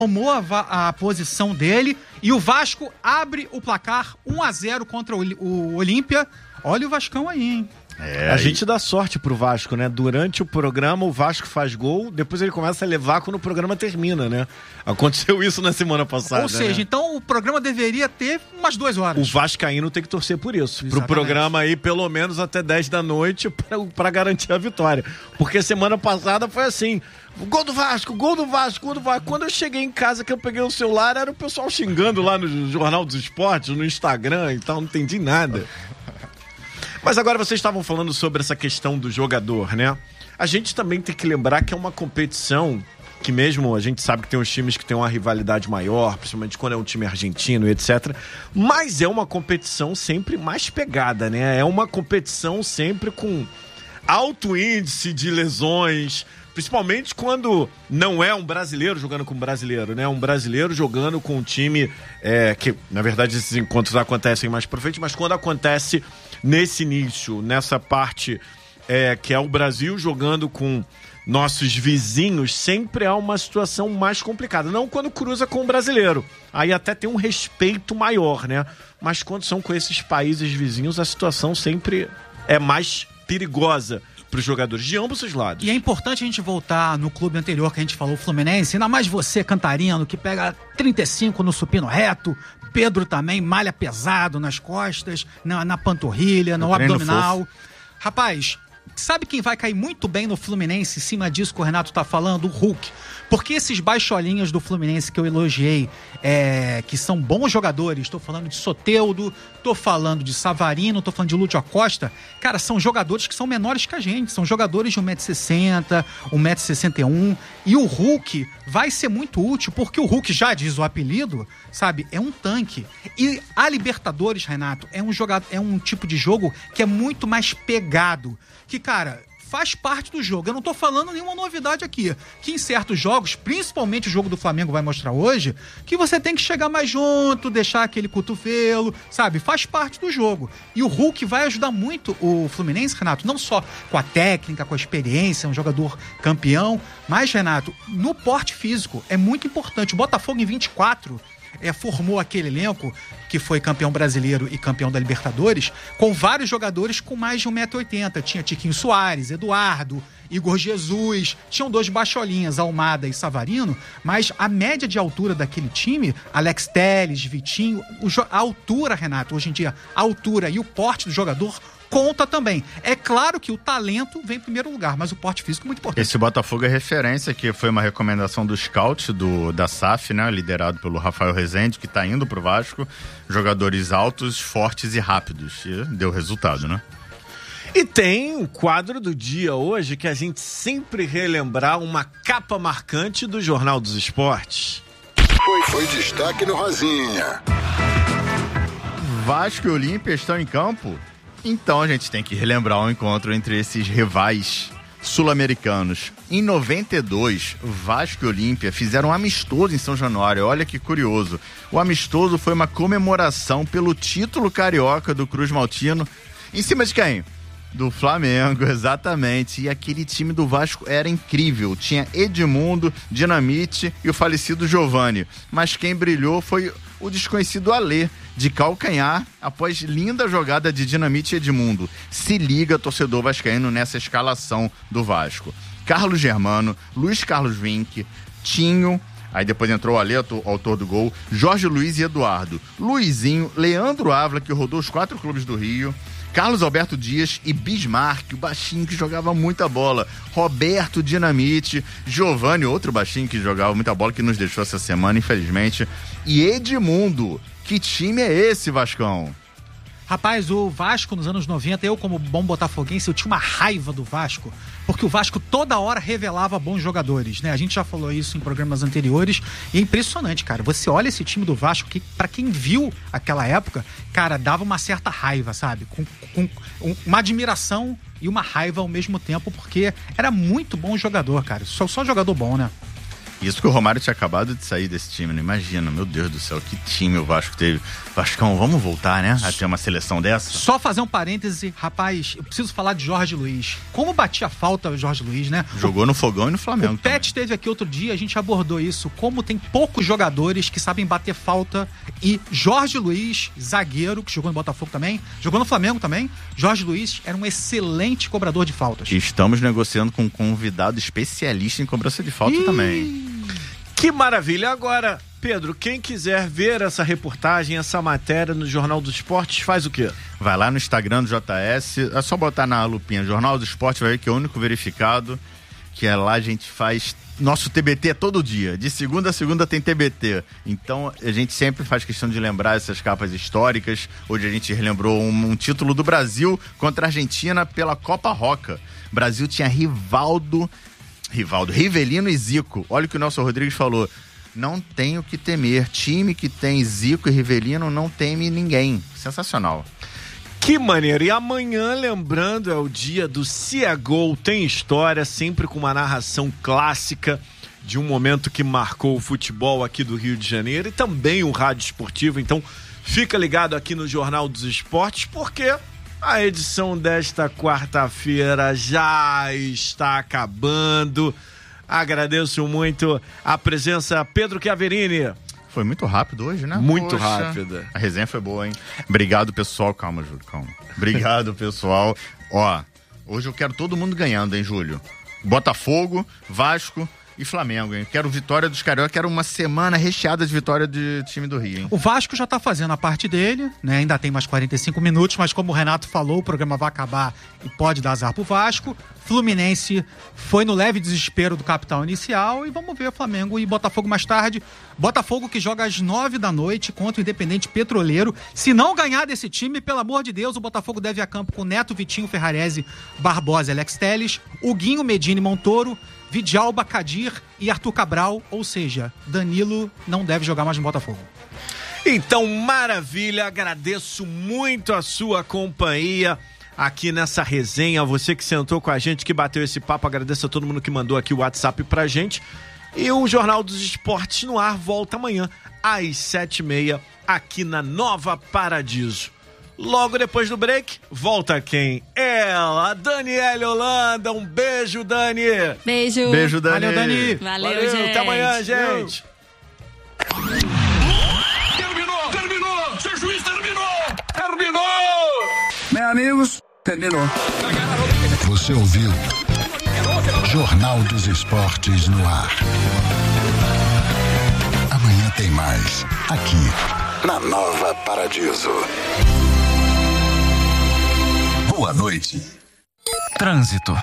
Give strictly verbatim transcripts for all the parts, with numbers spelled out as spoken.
tomou a, a posição dele e o Vasco abre o placar um a zero contra o, o Olímpia. Olha o Vascão aí, hein? É, a gente dá sorte pro Vasco, né? Durante o programa, o Vasco faz gol, depois ele começa a levar quando o programa termina, né? Aconteceu isso na semana passada. Ou seja, né? Então o programa deveria ter umas duas horas. O vascaíno tem que torcer por isso. Exatamente. Pro programa aí, pelo menos até dez da noite, pra, pra garantir a vitória. Porque semana passada foi assim: gol do Vasco, gol do Vasco, gol do Vasco. Quando eu cheguei em casa, que eu peguei o celular, era o pessoal xingando lá no Jornal dos Esportes, no Instagram e tal, não entendi nada. Mas agora vocês estavam falando sobre essa questão do jogador, né? A gente também tem que lembrar que é uma competição que mesmo a gente sabe que tem uns times que tem uma rivalidade maior, principalmente quando é um time argentino e etcétera. Mas é uma competição sempre mais pegada, né? É uma competição sempre com alto índice de lesões, principalmente quando não é um brasileiro jogando com um brasileiro, né? Um brasileiro jogando com um time é, que, na verdade, esses encontros acontecem mais pra frente, mas quando acontece nesse nicho, nessa parte é, que é o Brasil jogando com nossos vizinhos, sempre há uma situação mais complicada. Não quando cruza com o brasileiro, aí até tem um respeito maior, né? Mas quando são com esses países vizinhos, a situação sempre é mais perigosa para os jogadores de ambos os lados. E é importante a gente voltar no clube anterior que a gente falou, o Fluminense, ainda mais você, Cantarino, que pega trinta e cinco no supino reto, Pedro também, malha pesado nas costas, na, na panturrilha, no abdominal. Fofo. Rapaz, sabe quem vai cair muito bem no Fluminense em cima disso que o Renato tá falando? O Hulk. Porque esses baixolinhos do Fluminense que eu elogiei, é, que são bons jogadores, tô falando de Soteldo, tô falando de Savarino, tô falando de Lúcio Acosta, cara, são jogadores que são menores que a gente, são jogadores de um metro e sessenta, um metro e sessenta e um, e o Hulk vai ser muito útil, porque o Hulk, já diz o apelido, sabe, é um tanque. E a Libertadores, Renato, é um, jogador, é um tipo de jogo que é muito mais pegado, que, cara, faz parte do jogo. Eu não tô falando nenhuma novidade aqui, que em certos jogos, principalmente o jogo do Flamengo vai mostrar hoje, que você tem que chegar mais junto, deixar aquele cotovelo, sabe? Faz parte do jogo. E o Hulk vai ajudar muito o Fluminense, Renato, não só com a técnica, com a experiência, um jogador campeão, mas, Renato, no porte físico é muito importante. O Botafogo em vinte e quatro É, formou aquele elenco que foi campeão brasileiro e campeão da Libertadores, com vários jogadores com mais de um metro e oitenta. Tinha Tiquinho Soares, Eduardo, Igor Jesus, tinham dois baixolinhas, Almada e Savarino, mas a média de altura daquele time, Alex Telles, Vitinho, o, a altura, Renato, hoje em dia, a altura e o porte do jogador conta também. É claro que o talento vem em primeiro lugar, mas o porte físico é muito importante. Esse Botafogo é referência, que foi uma recomendação do scout do, da S A F, né, liderado pelo Rafael Rezende, que está indo pro Vasco. Jogadores altos, fortes e rápidos. E deu resultado, né? E tem um quadro do dia hoje que a gente sempre relembrar uma capa marcante do Jornal dos Esportes. Foi, foi destaque no Rosinha. Vasco e Olímpia estão em campo? Então a gente tem que relembrar o encontro entre esses rivais sul-americanos. Em noventa e dois, Vasco e Olímpia fizeram um amistoso em São Januário. Olha que curioso. O amistoso foi uma comemoração pelo título carioca do Cruz Maltino. Em cima de quem? Do Flamengo, exatamente. E aquele time do Vasco era incrível. Tinha Edmundo, Dinamite e o falecido Giovani. Mas quem brilhou foi o desconhecido Alê, de calcanhar, após linda jogada de Dinamite e Edmundo. Se liga, torcedor vascaíno, nessa escalação do Vasco. Carlos Germano, Luiz Carlos Vinck, Tinho, aí depois entrou o Alê, autor do gol, Jorge Luiz e Eduardo, Luizinho, Leandro Ávila, que rodou os quatro clubes do Rio, Carlos Alberto Dias e Bismarck, o baixinho que jogava muita bola, Roberto Dinamite, Giovani, outro baixinho que jogava muita bola, que nos deixou essa semana, infelizmente, e Edmundo. Que time é esse, Vascão? Rapaz, o Vasco nos anos noventa, eu como bom botafoguense, eu tinha uma raiva do Vasco, porque o Vasco toda hora revelava bons jogadores, né? A gente já falou isso em programas anteriores, e é impressionante, cara. Você olha esse time do Vasco, que pra quem viu aquela época, cara, dava uma certa raiva, sabe? Com, com uma admiração e uma raiva ao mesmo tempo, porque era muito bom jogador, cara. Só, só jogador bom, né? Isso que o Romário tinha acabado de sair desse time, não imagina, meu Deus do céu, que time o Vasco teve. Vascão, vamos voltar, né, a ter uma seleção dessa? Só fazer um parêntese, rapaz, eu preciso falar de Jorge Luiz. Como batia falta o Jorge Luiz, né? Jogou no Fogão e no Flamengo. O Pet esteve aqui outro dia, a gente abordou isso, como tem poucos jogadores que sabem bater falta, e Jorge Luiz, zagueiro, que jogou no Botafogo também, jogou no Flamengo também, Jorge Luiz era um excelente cobrador de faltas. Estamos negociando com um convidado especialista em cobrança de falta Ih... também. Que maravilha! Agora, Pedro, quem quiser ver essa reportagem, essa matéria no Jornal dos Esportes, faz o quê? Vai lá no Instagram do J S, é só botar na lupinha Jornal do Esporte, vai ver que é o único verificado, que é lá a gente faz nosso T B T todo dia. De segunda a segunda tem T B T. Então a gente sempre faz questão de lembrar essas capas históricas. Hoje a gente relembrou um, um título do Brasil contra a Argentina pela Copa Roca. O Brasil tinha Rivaldo... Rivaldo, Rivelino e Zico. Olha o que o Nelson Rodrigues falou. Não tem o que temer. Time que tem Zico e Rivelino não teme ninguém. Sensacional. Que maneiro. E amanhã, lembrando, é o dia do Se é Gol Tem História, sempre com uma narração clássica de um momento que marcou o futebol aqui do Rio de Janeiro e também o rádio esportivo. Então, fica ligado aqui no Jornal dos Esportes, porque... a edição desta quarta-feira já está acabando. Agradeço muito a presença Pedro Chiaverini. Foi muito rápido hoje, né? Muito Poxa, rápida. A resenha foi boa, hein? Obrigado, pessoal. Calma, Júlio, calma. Obrigado, pessoal. Ó, hoje eu quero todo mundo ganhando, hein, Júlio? Botafogo, Vasco e Flamengo, hein? Quero vitória dos Carioca, quero uma semana recheada de vitória de time do Rio, hein? O Vasco já tá fazendo a parte dele, né? Ainda tem mais quarenta e cinco minutos, mas como o Renato falou, o programa vai acabar e pode dar azar pro Vasco. Fluminense foi no leve desespero do capital inicial e vamos ver Flamengo e Botafogo mais tarde. Botafogo que joga às nove da noite contra o Independente Petroleiro. Se não ganhar desse time, pelo amor de Deus, o Botafogo deve ir a campo com Neto, Vitinho, Ferrarese, Barbosa e Alex Telles, Huguinho, Medina e Montoro, Vidalba, Kadir e Arthur Cabral, ou seja, Danilo não deve jogar mais no Botafogo. Então, maravilha, agradeço muito a sua companhia aqui nessa resenha, você que sentou com a gente, que bateu esse papo, agradeço a todo mundo que mandou aqui o WhatsApp pra gente. E o Jornal dos Esportes no ar volta amanhã às sete e meia aqui na Nova Paradiso. Logo depois do break, volta quem? Ela, Daniele Holanda. Um beijo, Dani. Beijo. Beijo, Dani. Valeu, Dani. Valeu, Valeu, gente. até amanhã, gente. Terminou, terminou, seu juiz terminou, terminou. Meus amigos, terminou. Você ouviu Jornal dos Esportes no ar. Amanhã tem mais, aqui na Nova Paradiso. Boa noite. Trânsito.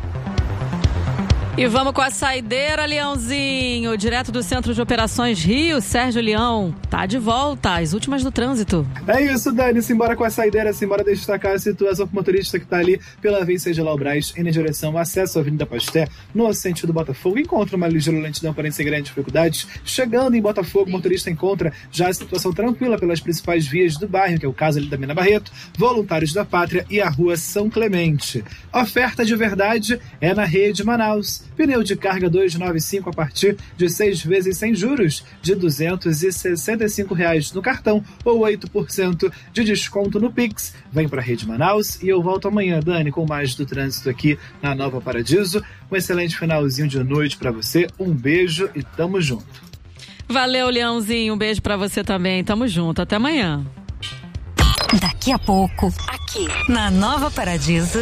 E vamos com a saideira, Leãozinho. Direto do Centro de Operações Rio, Sérgio Leão. Tá de volta, as últimas do trânsito. É isso, Dani. Simbora com a saideira, simbora destacar a situação pro motorista que tá ali pela Avenida de Laubraz, indo em direção ao acesso à Avenida Pasté, no sentido Botafogo. Encontra uma ligeira lentidão, porém sem grandes dificuldades. Chegando em Botafogo, o motorista encontra já a situação tranquila pelas principais vias do bairro, que é o caso ali da Mina Barreto, Voluntários da Pátria e a Rua São Clemente. Oferta de verdade é na Rede Manaus. Pneu de carga duzentos e noventa e cinco a partir de seis vezes sem juros de duzentos e sessenta e cinco reais no cartão ou oito por cento de desconto no Pix. Vem para a Rede Manaus e eu volto amanhã, Dani, com mais do trânsito aqui na Nova Paradiso. Um excelente finalzinho de noite para você. Um beijo e tamo junto. Valeu, Leãozinho. Um beijo para você também. Tamo junto. Até amanhã. Daqui a pouco, aqui na Nova Paradiso.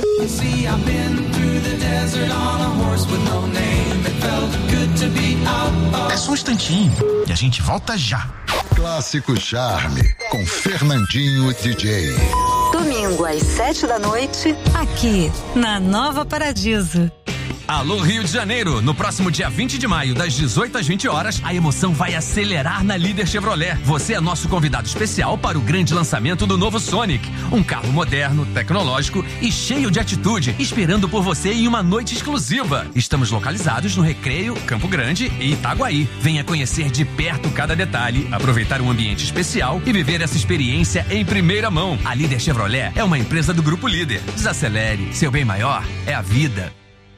É só um instantinho e a gente volta já. Clássico Charme, com Fernandinho D J. Domingo às sete da noite, aqui na Nova Paradiso. Alô Rio de Janeiro, no próximo dia vinte de maio, das dezoito às vinte horas, a emoção vai acelerar na Líder Chevrolet. Você é nosso convidado especial para o grande lançamento do novo Sonic. Um carro moderno, tecnológico e cheio de atitude, esperando por você em uma noite exclusiva. Estamos localizados no Recreio, Campo Grande e Itaguaí. Venha conhecer de perto cada detalhe, aproveitar um ambiente especial e viver essa experiência em primeira mão. A Líder Chevrolet é uma empresa do Grupo Líder. Desacelere, seu bem maior é a vida.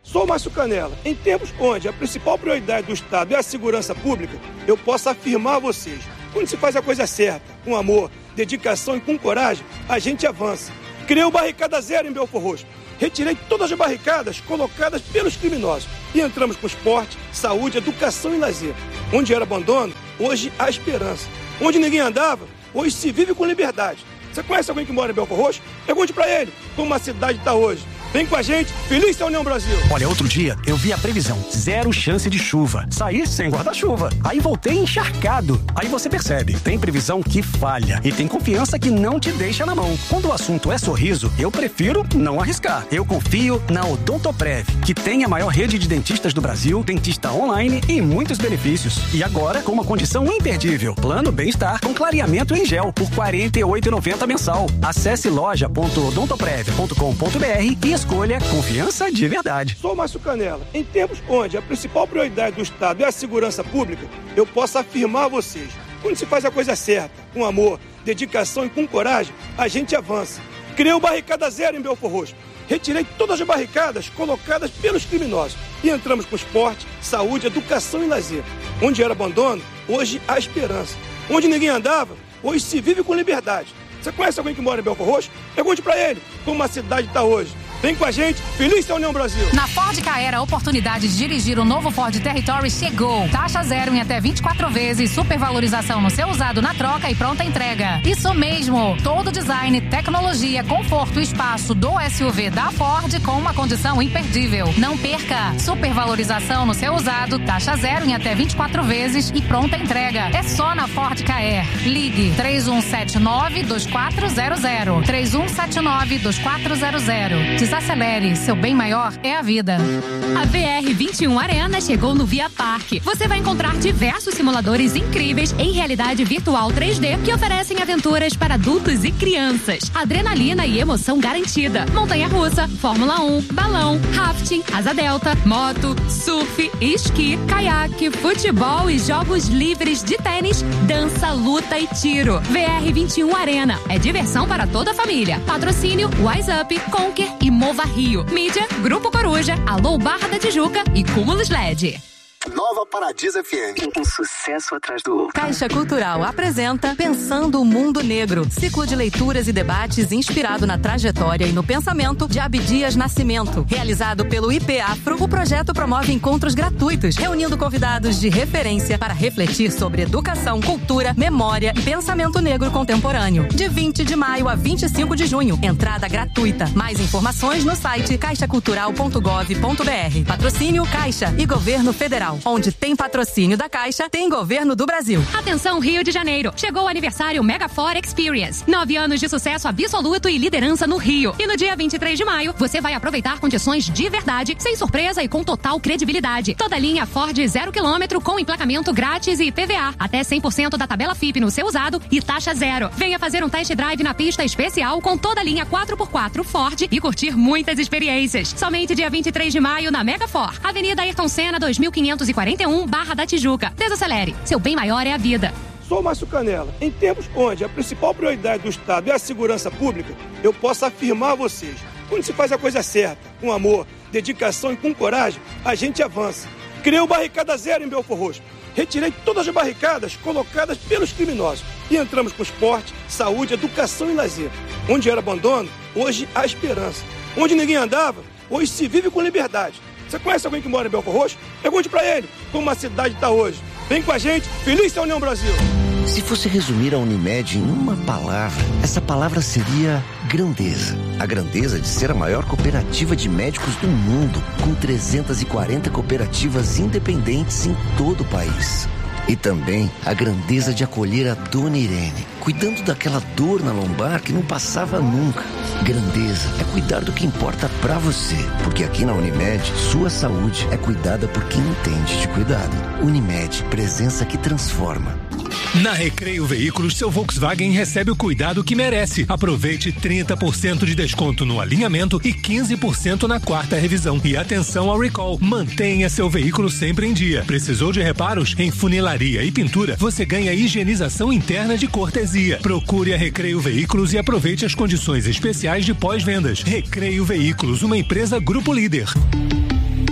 Sou Márcio Canela. Em tempos onde a principal prioridade do Estado é a segurança pública, eu posso afirmar a vocês, quando se faz a coisa certa, com amor, dedicação e com coragem, a gente avança. Criei o Barricada Zero em Belford Roxo. Retirei todas as barricadas colocadas pelos criminosos e entramos com esporte, saúde, educação e lazer. Onde era abandono, hoje há esperança. Onde ninguém andava, hoje se vive com liberdade. Você conhece alguém que mora em Belford Roxo? Pergunte pra ele como a cidade está hoje. Vem com a gente, feliz da União Brasil. Olha, outro dia eu vi a previsão, zero chance de chuva. Saí sem guarda-chuva. Aí voltei encharcado. Aí você percebe, tem previsão que falha e tem confiança que não te deixa na mão. Quando o assunto é sorriso, eu prefiro não arriscar. Eu confio na Odontoprev, que tem a maior rede de dentistas do Brasil, dentista online e muitos benefícios. E agora com uma condição imperdível, plano bem-estar com clareamento em gel por quarenta e oito reais e noventa centavos mensal. Acesse loja ponto odontoprev ponto com ponto br e escolha confiança de verdade. Sou Márcio Canela. Em tempos onde a principal prioridade do Estado é a segurança pública, eu posso afirmar a vocês, quando se faz a coisa certa, com amor, dedicação e com coragem, a gente avança. Criei o Barricada Zero em Belford Roxo. Retirei todas as barricadas colocadas pelos criminosos e entramos com esporte, saúde, educação e lazer. Onde era abandono, hoje há esperança. Onde ninguém andava, hoje se vive com liberdade. Você conhece alguém que mora em Belford Roxo? Pergunte pra ele como a cidade está hoje. Vem com a gente, feliz da União Brasil. Na Ford Ka Era, a oportunidade de dirigir o novo Ford Territory chegou. Taxa zero em até vinte e quatro vezes, supervalorização no seu usado na troca e pronta entrega. Isso mesmo, todo design, tecnologia, conforto e espaço do S U V da Ford com uma condição imperdível. Não perca, supervalorização no seu usado, taxa zero em até vinte e quatro vezes e pronta entrega. É só na Ford Ka Era. Ligue três um sete nove, dois quatro zero zero. três um sete nove, dois quatro zero zero. Desacelere, seu bem maior é a vida. A V R vinte e um Arena chegou no Via Parque. Você vai encontrar diversos simuladores incríveis em realidade virtual três D que oferecem aventuras para adultos e crianças. Adrenalina e emoção garantida. Montanha-russa, Fórmula um, balão, rafting, asa delta, moto, surf, esqui, caiaque, futebol e jogos livres de tênis, dança, luta e tiro. V R vinte e um Arena é diversão para toda a família. Patrocínio Wise Up, Conquer e Mova Rio. Mídia, Grupo Coruja, Alô Barra da Tijuca e Cúmulos L E D. Nova Paradiso F M. Um sucesso atrás do outro. Caixa Cultural apresenta Pensando o Mundo Negro. Ciclo de leituras e debates inspirado na trajetória e no pensamento de Abdias Nascimento. Realizado pelo I P Afro, o projeto promove encontros gratuitos, reunindo convidados de referência para refletir sobre educação, cultura, memória e pensamento negro contemporâneo. De vinte de maio a vinte e cinco de junho. Entrada gratuita. Mais informações no site caixa cultural ponto gov ponto br. Patrocínio Caixa e Governo Federal. Onde tem patrocínio da Caixa, tem governo do Brasil. Atenção, Rio de Janeiro. Chegou o aniversário Mega For Experience. Nove anos de sucesso absoluto e liderança no Rio. E no dia vinte e três de maio, você vai aproveitar condições de verdade, sem surpresa e com total credibilidade. Toda linha Ford zero quilômetro com emplacamento grátis e I P V A. Até cem por cento da tabela F I P no seu usado e taxa zero. Venha fazer um test drive na pista especial com toda a linha quatro por quatro Ford e curtir muitas experiências. Somente dia vinte e três de maio na Mega For. Avenida Ayrton Senna, dois mil quinhentos e quarenta e um, Barra da Tijuca. Desacelere. Seu bem maior é a vida. Sou Márcio Canela. Em tempos onde a principal prioridade do Estado é a segurança pública, eu posso afirmar a vocês, quando se faz a coisa certa, com amor, dedicação e com coragem, a gente avança. Criei o Barricada Zero em Belford Roxo. Retirei todas as barricadas colocadas pelos criminosos e entramos com esporte, saúde, educação e lazer. Onde era abandono, hoje há esperança. Onde ninguém andava, hoje se vive com liberdade. Você conhece alguém que mora em Belford Roxo? Pergunte pra ele como a cidade está hoje. Vem com a gente, feliz da União Brasil. Se fosse resumir a Unimed em uma palavra, essa palavra seria grandeza. A grandeza de ser a maior cooperativa de médicos do mundo, com trezentas e quarenta cooperativas independentes em todo o país. E também a grandeza de acolher a Dona Irene, cuidando daquela dor na lombar que não passava nunca. Grandeza é cuidar do que importa pra você, porque aqui na Unimed, sua saúde é cuidada por quem entende de cuidado. Unimed, presença que transforma. Na Recreio Veículos, seu Volkswagen recebe o cuidado que merece. Aproveite trinta por cento de desconto no alinhamento e quinze por cento na quarta revisão. E atenção ao recall. Mantenha seu veículo sempre em dia. Precisou de reparos? Em funilaria e pintura, você ganha higienização interna de cortesia. Procure a Recreio Veículos e aproveite as condições especiais de pós-vendas. Recreio Veículos, uma empresa Grupo Líder.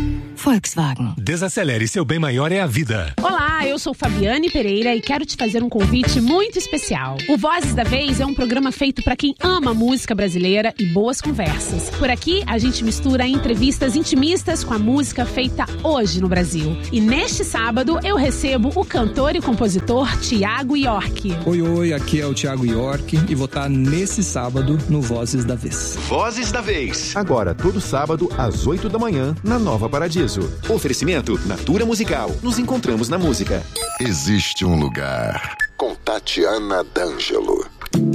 Volkswagen. Desacelere, seu bem maior é a vida. Olá, eu sou Fabiane Pereira e quero te fazer um convite muito especial. O Vozes da Vez é um programa feito para quem ama música brasileira e boas conversas. Por aqui, a gente mistura entrevistas intimistas com a música feita hoje no Brasil. E neste sábado, eu recebo o cantor e compositor Thiago York. Oi, oi, aqui é o Thiago York e vou estar nesse sábado no Vozes da Vez. Vozes da Vez. Agora, todo sábado, às oito da manhã, na Nova Paradiso. Oferecimento Natura Musical. Nos encontramos na música. Existe um lugar com Tatiana D'Angelo.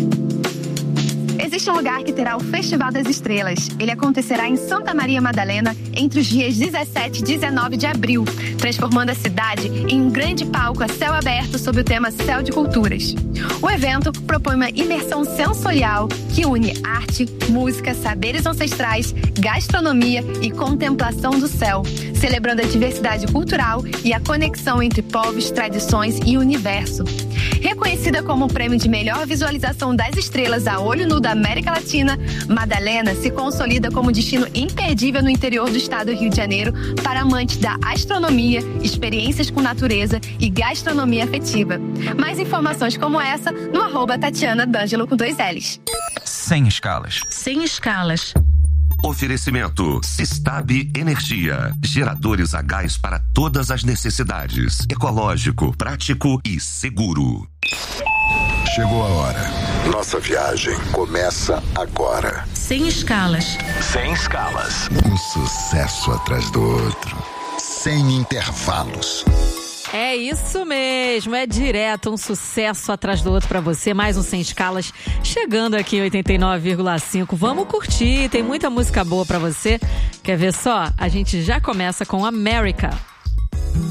Existe um lugar que terá o Festival das Estrelas. Ele acontecerá em Santa Maria Madalena entre os dias dezessete e dezenove de abril, transformando a cidade em um grande palco a céu aberto sob o tema Céu de Culturas. O evento propõe uma imersão sensorial que une arte, música, saberes ancestrais, gastronomia e contemplação do céu, celebrando a diversidade cultural e a conexão entre povos, tradições e universo. Reconhecida como o prêmio de melhor visualização das estrelas a olho nu da América Latina, Madalena se consolida como destino imperdível no interior do estado do Rio de Janeiro para amantes da astronomia, experiências com natureza e gastronomia afetiva. Mais informações como essa no arroba Tatiana D'Angelo com dois L's. Sem escalas. Sem escalas. Oferecimento Sistab Energia. Geradores a gás para todas as necessidades. Ecológico, prático e seguro. Chegou a hora. Nossa viagem começa agora. Sem escalas. Sem escalas. Um sucesso atrás do outro. Sem intervalos. É isso mesmo, é direto, um sucesso atrás do outro pra você, mais um Sem Escalas, chegando aqui em oitenta e nove vírgula cinco. Vamos curtir, tem muita música boa pra você. Quer ver só? A gente já começa com America.